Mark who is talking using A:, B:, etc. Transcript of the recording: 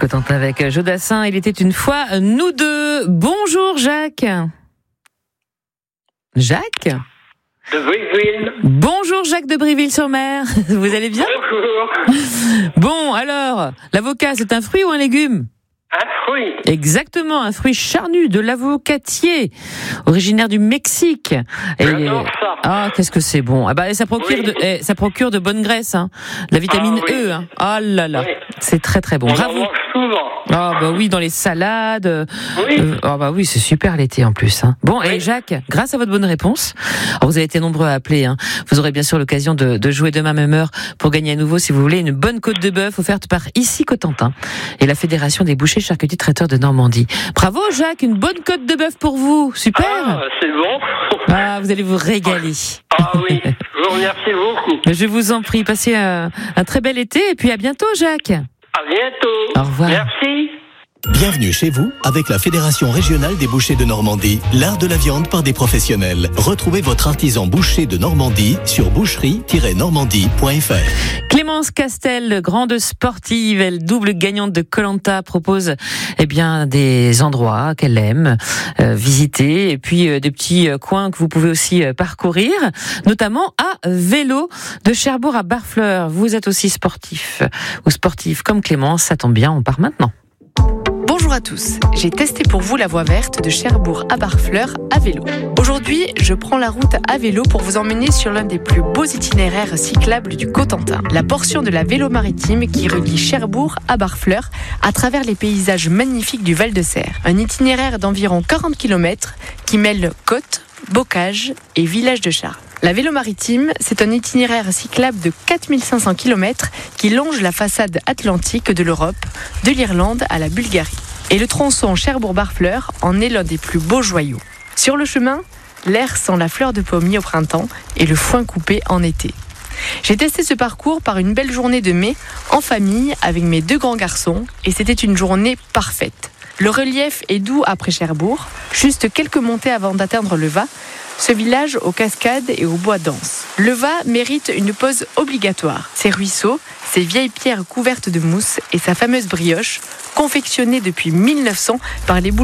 A: Cotentin avec Jodassin. Il était une fois nous deux. Bonjour Jacques. Jacques
B: De Briville.
A: Bonjour Jacques de Briville-sur-Mer. Vous allez bien?
B: Bonjour.
A: Bon, alors, l'avocat, c'est un fruit ou un légume?
B: Un fruit.
A: Exactement, un fruit charnu, de l'avocatier, originaire du Mexique.
B: J'adore ça.
A: Ah, qu'est-ce que c'est bon. Ah bah, ça procure de bonnes graisses, hein. La vitamine
B: oui.
A: E, hein. Ah là là.
B: Oui.
A: C'est très très bon.
B: On en
A: Bravo.
B: mange souvent.
A: Ah bah oui, dans les salades.
B: Oui.
A: Ah bah oui, c'est super l'été en plus, hein. Bon,
B: Oui.
A: et Jacques, grâce à votre bonne réponse, alors vous avez été nombreux à appeler, hein. Vous aurez bien sûr l'occasion de jouer demain même heure pour gagner à nouveau, si vous voulez, une bonne côte de bœuf offerte par Ici Cotentin et la Fédération des bouchers charcutiers traiteurs de Normandie. Bravo Jacques, une bonne côte de bœuf pour vous. Super.
B: Ah, c'est bon.
A: Ah, vous allez vous régaler.
B: Ah oui, je vous remercie beaucoup.
A: Je vous en prie, passez un très bel été et puis à bientôt Jacques.
B: À bientôt.
A: Au revoir.
B: Merci.
C: Bienvenue chez vous avec la Fédération régionale des bouchers de Normandie, l'art de la viande par des professionnels. Retrouvez votre artisan boucher de Normandie sur boucherie-normandie.fr.
A: Clémence Castel, grande sportive, elle double gagnante de Koh-Lanta, propose des endroits qu'elle aime visiter et puis des petits coins que vous pouvez aussi parcourir, notamment à vélo de Cherbourg à Barfleur. Vous êtes aussi sportif ou sportive comme Clémence, ça tombe bien, on part maintenant.
D: Bonjour à tous, j'ai testé pour vous la voie verte de Cherbourg à Barfleur à vélo. Aujourd'hui, je prends la route à vélo pour vous emmener sur l'un des plus beaux itinéraires cyclables du Cotentin, la portion de la vélo maritime qui relie Cherbourg à Barfleur à travers les paysages magnifiques du Val-de-Serre. Un itinéraire d'environ 40 km qui mêle côte, bocage et village de Charles. La vélo maritime, c'est un itinéraire cyclable de 4500 km qui longe la façade atlantique de l'Europe, de l'Irlande à la Bulgarie. Et le tronçon Cherbourg-Barfleur en est l'un des plus beaux joyaux. Sur le chemin, l'air sent la fleur de pommier au printemps et le foin coupé en été. J'ai testé ce parcours par une belle journée de mai, en famille, avec mes 2 grands garçons, et c'était une journée parfaite. Le relief est doux après Cherbourg, juste quelques montées avant d'atteindre le Va, ce village aux cascades et aux bois denses. Le Va mérite une pause obligatoire. Ses ruisseaux, ses vieilles pierres couvertes de mousse et sa fameuse brioche, confectionnée depuis 1900 par les boulangers